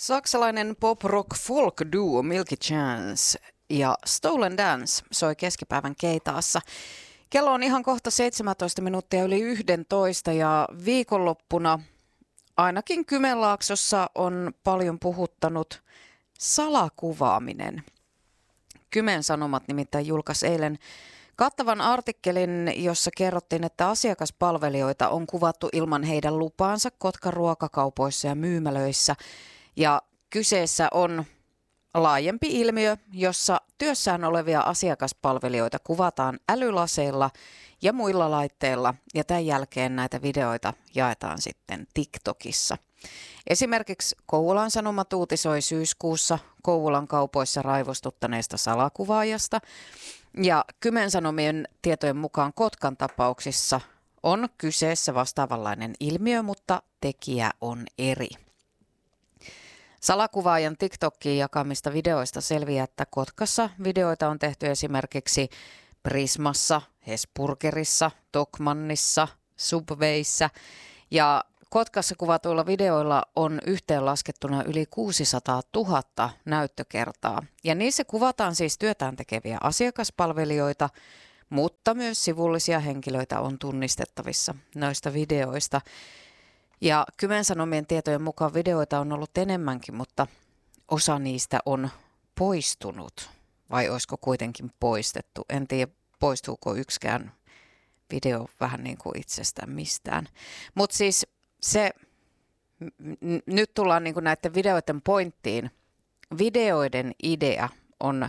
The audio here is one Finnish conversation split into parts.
Saksalainen pop-rock-folk-duo Milky Chance ja Stolen Dance soi keskipäivän Keitaassa. Kello on ihan kohta 17 minuuttia yli 11 ja viikonloppuna ainakin Kymenlaaksossa on paljon puhuttanut salakuvaaminen. Kymen Sanomat nimittäin julkaisi eilen kattavan artikkelin, jossa kerrottiin, että asiakaspalvelijoita on kuvattu ilman heidän lupaansa Kotkan ruokakaupoissa ja myymälöissä. Ja kyseessä on laajempi ilmiö, jossa työssään olevia asiakaspalvelijoita kuvataan älylaseilla ja muilla laitteilla. Ja tämän jälkeen näitä videoita jaetaan sitten TikTokissa. Esimerkiksi Kouvolan Sanomat uutisoi syyskuussa Kouvolan kaupoissa raivostuttaneesta salakuvaajasta. Ja Kymen Sanomien tietojen mukaan Kotkan tapauksissa on kyseessä vastaavanlainen ilmiö, mutta tekijä on eri. Salakuvaajan TikTokiin jakamista videoista selviää, että Kotkassa videoita on tehty esimerkiksi Prismassa, Hesburgerissa, Tokmannissa, Subwayssä ja Kotkassa kuvatuilla videoilla on yhteenlaskettuna yli 600 000 näyttökertaa. Ja niissä kuvataan siis työtään tekeviä asiakaspalvelijoita, mutta myös sivullisia henkilöitä on tunnistettavissa noista videoista. Ja Kymen Sanomien tietojen mukaan videoita on ollut enemmänkin, mutta osa niistä on poistunut. Vai olisiko kuitenkin poistettu? En tiedä, poistuuko yksikään video vähän niin kuin itsestään mistään. Mutta siis nyt tullaan niin kuin näiden videoiden pointtiin. Videoiden idea on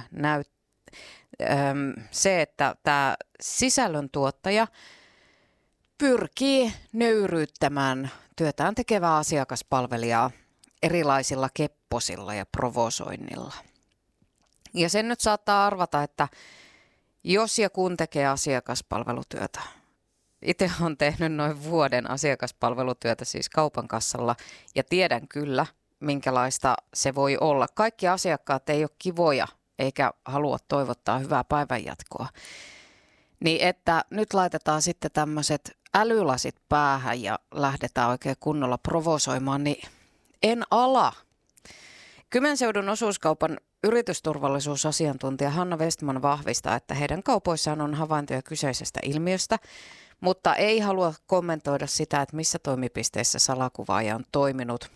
se, että tämä sisällöntuottaja pyrkii nöyryyttämään työtään tekevää asiakaspalvelijaa erilaisilla kepposilla ja provosoinnilla. Ja sen nyt saattaa arvata, että jos ja kun tekee asiakaspalvelutyötä, itse olen tehnyt noin vuoden asiakaspalvelutyötä siis kaupan kassalla ja tiedän kyllä, minkälaista se voi olla. Kaikki asiakkaat ei ole kivoja eikä halua toivottaa hyvää päivänjatkoa. Niin että nyt laitetaan sitten tämmöiset älylasit päähän ja lähdetään oikein kunnolla provosoimaan, niin en ala. Kymenseudun osuuskaupan yritysturvallisuusasiantuntija Hanna Westman vahvistaa, että heidän kaupoissaan on havaintoja kyseisestä ilmiöstä, mutta ei halua kommentoida sitä, että missä toimipisteissä salakuvaaja on toiminut.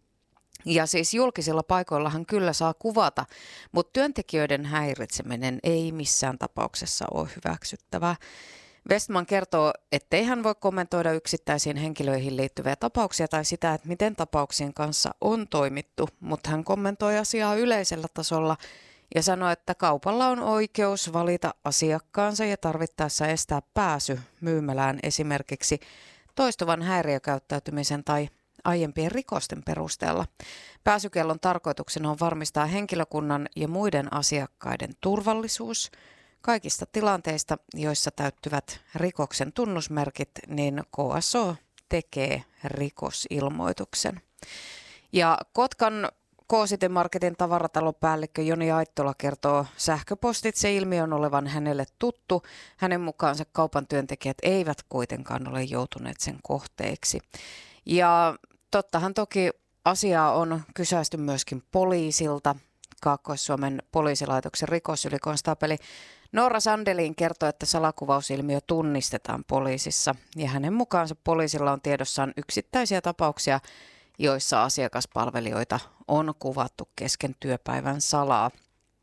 Ja siis julkisilla paikoillahan kyllä saa kuvata, mutta työntekijöiden häiritseminen ei missään tapauksessa ole hyväksyttävää. Westman kertoo, ettei hän voi kommentoida yksittäisiin henkilöihin liittyviä tapauksia tai sitä, että miten tapauksien kanssa on toimittu, mutta hän kommentoi asiaa yleisellä tasolla ja sanoi, että kaupalla on oikeus valita asiakkaansa ja tarvittaessa estää pääsy myymälään esimerkiksi toistuvan häiriökäyttäytymisen tai aiempien rikosten perusteella. Pääsykellon tarkoituksena on varmistaa henkilökunnan ja muiden asiakkaiden turvallisuus. Kaikista tilanteista, joissa täyttyvät rikoksen tunnusmerkit, niin KSO tekee rikosilmoituksen. Ja Kotkan K-City-marketin tavaratalon-päällikkö Joni Aittola kertoo sähköpostitse ilmiön olevan hänelle tuttu. Hänen mukaansa kaupan työntekijät eivät kuitenkaan ole joutuneet sen kohteeksi. Ja tottahan toki asiaa on kysäisty myöskin poliisilta. Kaakkois-Suomen poliisilaitoksen rikosylikonstaapeli Noora Sandelin kertoo, että salakuvausilmiö tunnistetaan poliisissa ja hänen mukaansa poliisilla on tiedossaan yksittäisiä tapauksia, joissa asiakaspalvelijoita on kuvattu kesken työpäivän salaa.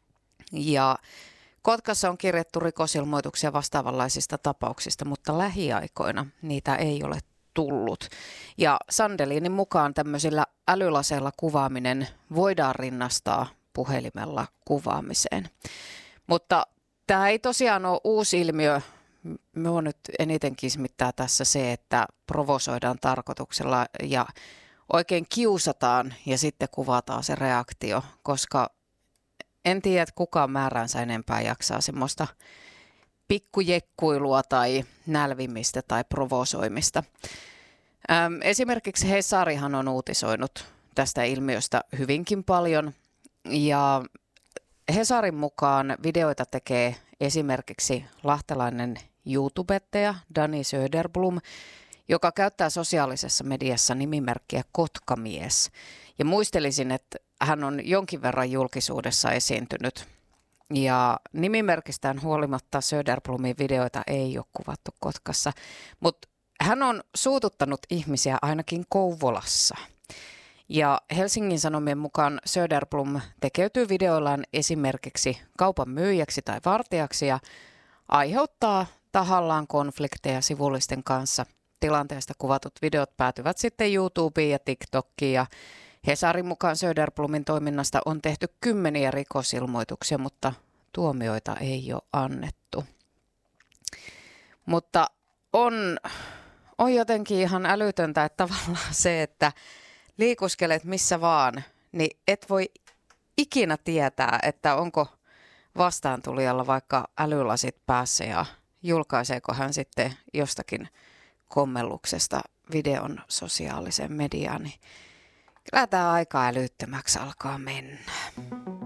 Ja Kotkassa on kirjattu rikosilmoituksia vastaavanlaisista tapauksista, mutta lähiaikoina niitä ei ole tullut. Ja Sandelinin mukaan tämmöisillä älylaseilla kuvaaminen voidaan rinnastaa puhelimella kuvaamiseen. Mutta tämä ei tosiaan ole uusi ilmiö. Minua nyt eniten kismittää tässä se, että provosoidaan tarkoituksella ja oikein kiusataan ja sitten kuvataan se reaktio, koska en tiedä, että kukaan määränsä enempää jaksaa semmoista pikkujekkuilua tai nälvimistä tai provosoimista. Esimerkiksi Hesarihan on uutisoinut tästä ilmiöstä hyvinkin paljon ja Hesarin mukaan videoita tekee esimerkiksi lahtelainen YouTubettaja Dani Söderblom, joka käyttää sosiaalisessa mediassa nimimerkkiä Kotkamies. Ja muistelisin, että hän on jonkin verran julkisuudessa esiintynyt. Ja nimimerkistään huolimatta Söderblomin videoita ei ole kuvattu Kotkassa, mutta hän on suututtanut ihmisiä ainakin Kouvolassa. Ja Helsingin Sanomien mukaan Söderblom tekeytyy videoillaan esimerkiksi kaupan myyjäksi tai vartijaksi ja aiheuttaa tahallaan konflikteja sivullisten kanssa. Tilanteesta kuvatut videot päätyvät sitten YouTubeen ja TikTokiin ja Hesarin mukaan Söderblomin toiminnasta on tehty 10 rikosilmoituksia, mutta tuomioita ei ole annettu. Mutta on jotenkin ihan älytöntä, että tavallaan se, että liikuskelet missä vaan, niin et voi ikinä tietää, että onko vastaantulijalla vaikka älylasit päässä ja julkaiseeko hän sitten jostakin kommelluksesta videon sosiaaliseen mediaan. Niin kyllä tämä aika älyttömäksi alkaa mennä.